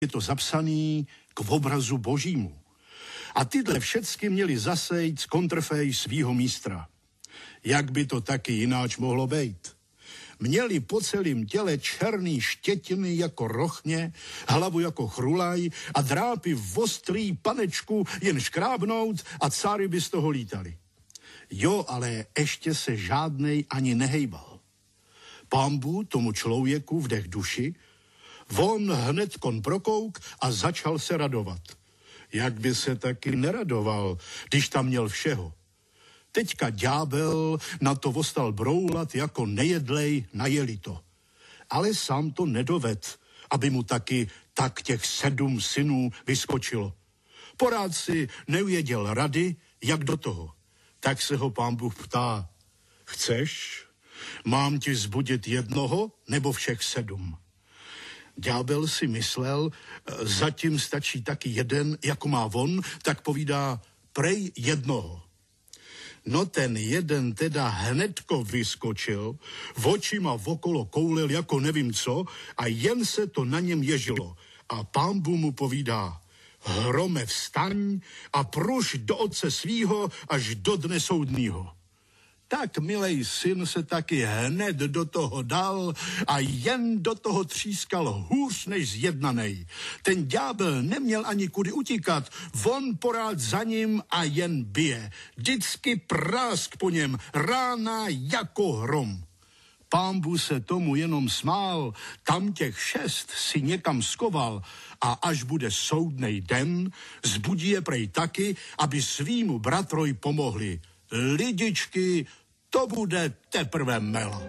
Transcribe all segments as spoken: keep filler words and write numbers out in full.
je to zapsaný k obrazu božímu. A tyhle všecky měli zasejt z kontrfej svýho mistra. Jak by to taky jináč mohlo být? Měli po celém těle černý štětiny jako rochně, hlavu jako chrulaj a drápy v ostrý panečku jen škrábnout a cáry by z toho lítali. Jo, ale ještě se žádnej ani nehejbal. Pánbu tomu člověku vdech duši, on hned kon prokouk a začal se radovat. Jak by se taky neradoval, když tam měl všeho. Teďka ďábel na to vostal broulat jako nejedlej na jelito. Ale sám to nedoved, aby mu taky tak těch sedm synů vyskočilo. Porád si neuvěděl rady, jak do toho. Tak se ho pán Bůh ptá, chceš? Mám ti zbudit jednoho nebo všech sedm? Ďábel si myslel, zatím stačí taky jeden, jako má on, tak povídá, prej jednoho. No ten jeden teda hnedko vyskočil, v očima okolo koulil jako nevím co a jen se to na něm ježilo. A pán Bůh mu povídá, hrome vstaň a pruž do otce svýho až do dne soudnýho. Tak milej syn se taky hned do toho dal a jen do toho třískal hůř než zjednanej. Ten ďábel neměl ani kudy utíkat, on porád za ním a jen bije. Vždycky prásk po něm, rána jako hrom. Pán Bůh se tomu jenom smál, tam těch šest si někam skoval a až bude soudnej den, zbudí je prej taky, aby svýmu bratroj pomohli. Lidičky, to bude teprve mela.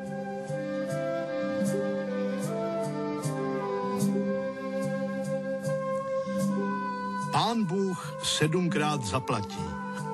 Pán Bůh sedmkrát zaplatí.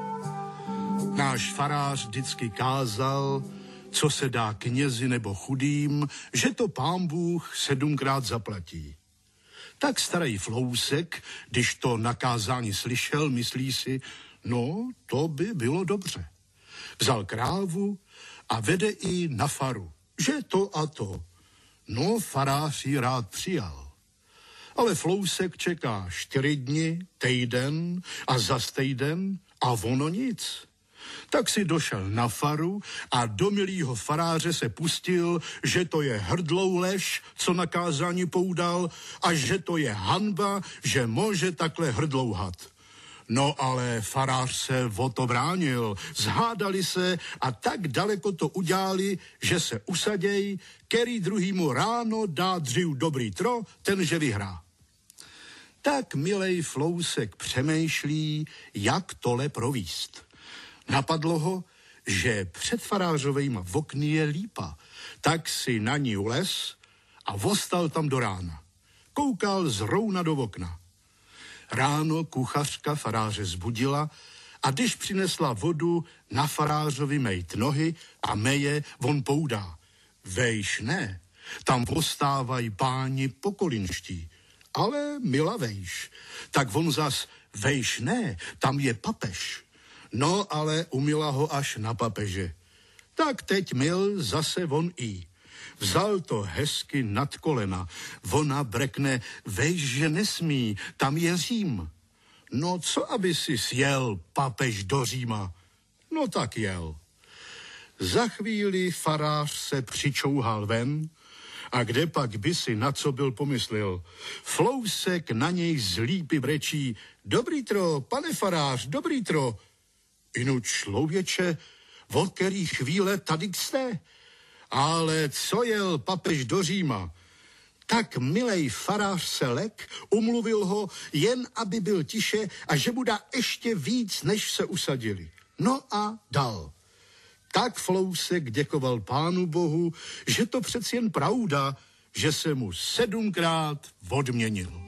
Náš farář vždycky kázal, co se dá knězi nebo chudým, že to pán Bůh sedmkrát zaplatí. Tak starý Flousek, když to nakázání slyšel, myslí si, no, to by bylo dobře. Vzal krávu a vede i na faru, že to a to. No, farář ji rád přijal. Ale Flousek čeká čtyři dny, týden a zas týden a ono nic. Tak si došel na faru a do milýho faráře se pustil, že to je hrdlou lež, co na kázání poudal, a že to je hanba, že může takhle hrdlouhat. No ale farář se o to bránil, zhádali se a tak daleko to udělali, že se usaděj, který druhýmu ráno dá dřív dobrý tro, tenže vyhrá. Tak milej Flousek přemýšlí, jak tole províst. Napadlo ho, že před farářovejma v okny je lípa, tak si na ní ulez a vostal tam do rána. Koukal zrovna do okna. Ráno kuchařka faráře zbudila a když přinesla vodu, na farářovi mejt nohy a meje, on poudá. Vejš ne, tam postávají páni pokolinští, ale mila vejš. Tak on zas, vejš ne, tam je papež. No, ale umila ho až na papeže. Tak teď mil zase von i. Vzal to hezky nad kolena. Ona brekne, vejš, že nesmí, tam je Řím. No, co aby si sjel papež do Říma? No tak jel. Za chvíli farář se přičouhal ven a kde pak by si na co byl pomyslel. Flousek na něj z lípy brečí, dobrý tro, pane farář, dobrý tro. Inu člověče, od který chvíle tady jste? Ale co jel papež do Říma? Tak milej farář se lek, umluvil ho, jen aby byl tiše a že mu dá ještě víc, než se usadili. No a dal. Tak Flousek děkoval pánu Bohu, že to přeci jen pravda, že se mu sedmkrát odměnil.